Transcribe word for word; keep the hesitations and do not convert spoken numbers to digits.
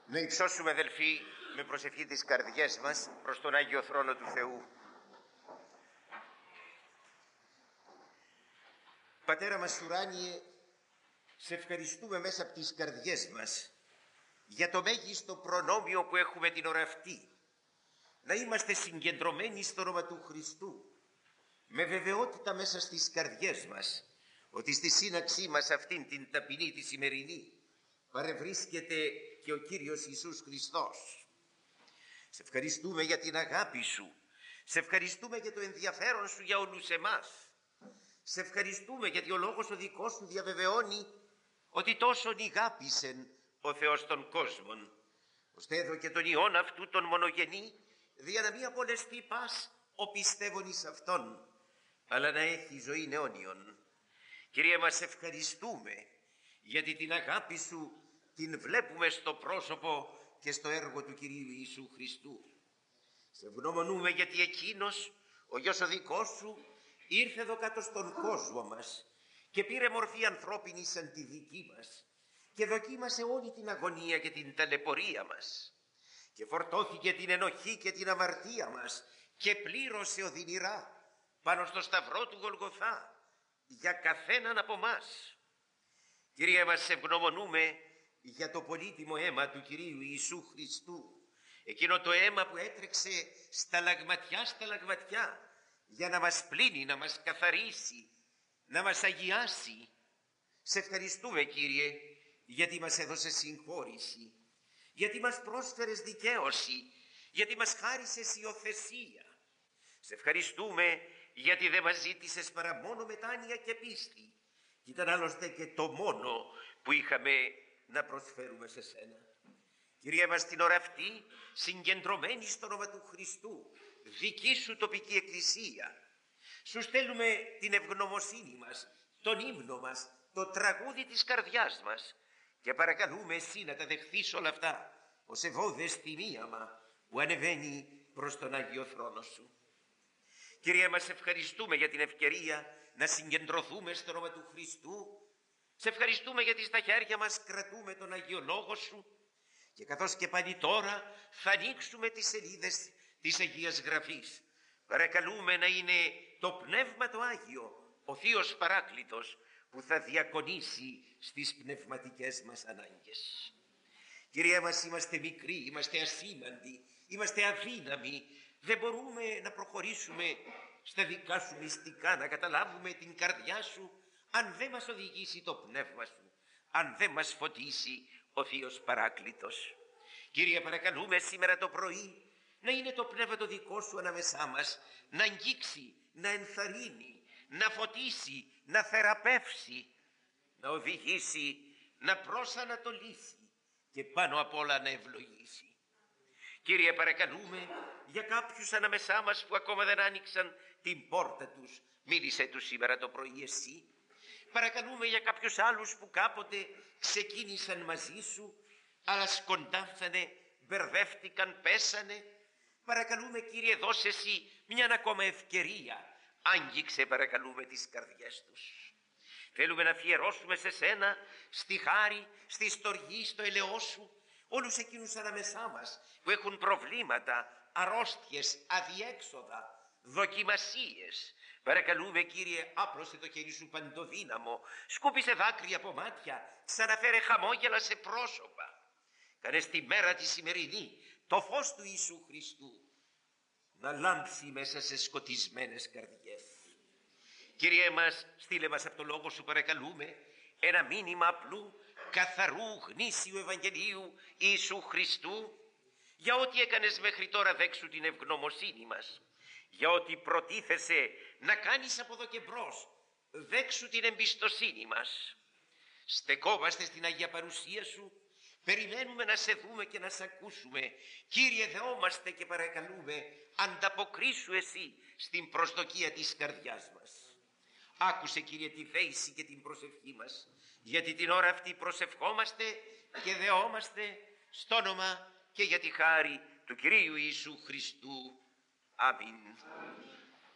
Να υψώσουμε, αδελφοί, με προσευχή τις καρδιές μας προς τον Άγιο Θρόνο του Θεού. Πατέρα μας ουράνιε, σε ευχαριστούμε μέσα από τις καρδιές μας για το μέγιστο προνόμιο που έχουμε την ώρα αυτή, να είμαστε συγκεντρωμένοι στο όνομα του Χριστού, με βεβαιότητα μέσα στις καρδιές μας ότι στη σύναξή μας αυτήν την ταπεινή τη σημερινή παρευρίσκεται και ο Κύριος Ιησούς Χριστός. Σε ευχαριστούμε για την αγάπη Σου, σε ευχαριστούμε για το ενδιαφέρον Σου για όλους εμάς, σε ευχαριστούμε γιατί ο λόγος ο δικός Σου διαβεβαιώνει ότι τόσον ηγάπησεν ο Θεός των κόσμων, ώστε έδω και τον Υιόν αυτού τον μονογενή, δια να μη απολεστεί πας ο πιστεύων εις Αυτόν, αλλά να έχει ζωή αιώνιον. Κύριε μας, ευχαριστούμε γιατί την αγάπη Σου την βλέπουμε στο πρόσωπο και στο έργο του Κυρίου Ιησού Χριστού. Σε ευγνωμονούμε γιατί Εκείνος, ο Γιος ο δικός Σου, ήρθε εδώ κάτω στον κόσμο μας και πήρε μορφή ανθρώπινη σαν τη δική μας και δοκίμασε όλη την αγωνία και την ταλαιπωρία μας και φορτώθηκε την ενοχή και την αμαρτία μας και πλήρωσε οδυνηρά πάνω στο σταυρό του Γολγοθά για καθέναν από μας. Κύριε μας, σε ευγνωμονούμε για το πολύτιμο αίμα του Κυρίου Ιησού Χριστού, εκείνο το αίμα που έτρεξε στα λαγματιά στα λαγματιά για να μας πλύνει, να μας καθαρίσει, να μας αγιάσει. Σε ευχαριστούμε, Κύριε, γιατί μας έδωσε συγχώρηση, γιατί μας πρόσφερες δικαίωση, γιατί μας χάρισες υιοθεσία. Σε ευχαριστούμε γιατί δεν μας ζήτησες παρά μόνο μετάνοια και πίστη, και ήταν άλλωστε και το μόνο που είχαμε να προσφέρουμε σε Σένα. Κύριε μας, την ώρα αυτή, συγκεντρωμένοι στο όνομα του Χριστού, δική Σου τοπική εκκλησία, Σου στέλνουμε την ευγνωμοσύνη μας, τον ύμνο μας, το τραγούδι της καρδιάς μας και παρακαλούμε Εσύ να τα δεχθείς όλα αυτά ως ευώδες τιμίαμα που ανεβαίνει προς τον Άγιο Θρόνο Σου. Κύριε μας, ευχαριστούμε για την ευκαιρία να συγκεντρωθούμε στο όνομα του Χριστού. Σε ευχαριστούμε γιατί στα χέρια μας κρατούμε τον Αγίο Λόγο Σου και καθώς και πάλι τώρα θα ανοίξουμε τις σελίδες της Αγίας Γραφής. Παρακαλούμε να είναι το Πνεύμα το Άγιο, ο Θείος Παράκλητος, που θα διακονήσει στις πνευματικές μας ανάγκες. Κύριε μας, είμαστε μικροί, είμαστε ασήμαντοι, είμαστε αδύναμοι. Δεν μπορούμε να προχωρήσουμε στα δικά Σου μυστικά, να καταλάβουμε την καρδιά Σου, αν δεν μας οδηγήσει το Πνεύμα Σου, αν δεν μας φωτίσει ο Θείος Παράκλητος. Κύριε, παρακαλούμε σήμερα το πρωί να είναι το Πνεύμα το δικό Σου ανάμεσά μας, να αγγίξει, να ενθαρρύνει, να φωτίσει, να θεραπεύσει, να οδηγήσει, να προσανατολίσει και πάνω απ' όλα να ευλογήσει. Κύριε, παρακαλούμε για κάποιους ανάμεσά μας που ακόμα δεν άνοιξαν την πόρτα τους, μίλησε τους σήμερα το πρωί Εσύ. Παρακαλούμε για κάποιους άλλους που κάποτε ξεκίνησαν μαζί Σου, αλλά σκοντάφθανε, μπερδεύτηκαν, πέσανε. Παρακαλούμε, Κύριε, δώσε Εσύ μια ακόμα ευκαιρία. Άγγιξε, παρακαλούμε, τις καρδιές τους. Θέλουμε να αφιερώσουμε σε Σένα, στη χάρη, στη στοργή, στο ελαιό Σου, όλους εκείνους ανάμεσά μας που έχουν προβλήματα, αρρώστιες, αδιέξοδα, δοκιμασίες. Παρακαλούμε, Κύριε, άπλωσε το χέρι Σου παντοδύναμο, σκούπισε δάκρυα από μάτια, ξαναφέρε χαμόγελα σε πρόσωπα. Κάνε στη μέρα τη σημερινή το φως του Ιησού Χριστού να λάμψει μέσα σε σκοτισμένες καρδιές. Κύριε μας, στείλε μας από το Λόγο Σου, παρακαλούμε, ένα μήνυμα απλού, καθαρού, γνήσιου Ευαγγελίου Ιησού Χριστού, για ό,τι έκανες μέχρι τώρα δέξου την ευγνωμοσύνη μας, για ό,τι προτίθεσαι να κάνεις από εδώ και μπρος, δέξου την εμπιστοσύνη μας. Στεκόμαστε στην Αγία Παρουσία Σου, περιμένουμε να Σε δούμε και να Σε ακούσουμε. Κύριε, δεόμαστε και παρακαλούμε, ανταποκρίσου Εσύ στην προσδοκία της καρδιάς μας. Άκουσε, Κύριε, τη δέηση και την προσευχή μας, γιατί την ώρα αυτή προσευχόμαστε και δεόμαστε στο όνομα και για τη χάρη του Κυρίου Ιησού Χριστού. Αμήν. Αμήν.